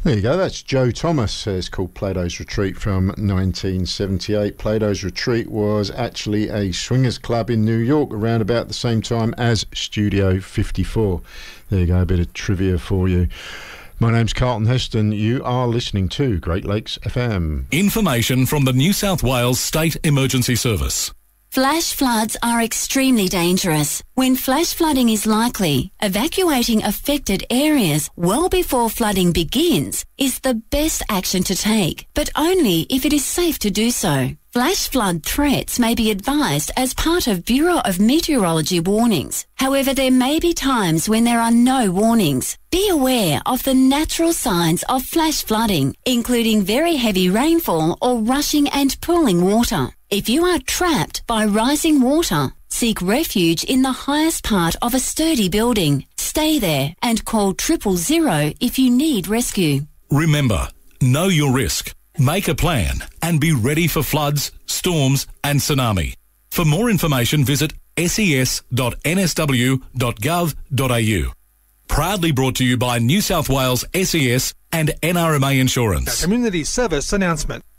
There you go, that's Joe Thomas. It's called Plato's Retreat from 1978. Plato's Retreat was actually a swingers club in New York around about the same time as Studio 54. There you go, a bit of trivia for you. My name's Carlton Heston. You are listening to Great Lakes FM. Information from the New South Wales State Emergency Service. Flash floods are extremely dangerous. When flash flooding is likely, evacuating affected areas well before flooding begins is the best action to take, but only if it is safe to do so. Flash flood threats may be advised as part of Bureau of Meteorology warnings. However, there may be times when there are no warnings. Be aware of the natural signs of flash flooding, including very heavy rainfall or rushing and pooling water. If you are trapped by rising water, seek refuge in the highest part of a sturdy building. Stay there and call 000 if you need rescue. Remember, know your risk, make a plan and be ready for floods, storms and tsunami. For more information, visit ses.nsw.gov.au. Proudly brought to you by New South Wales SES and NRMA Insurance. A community service announcement.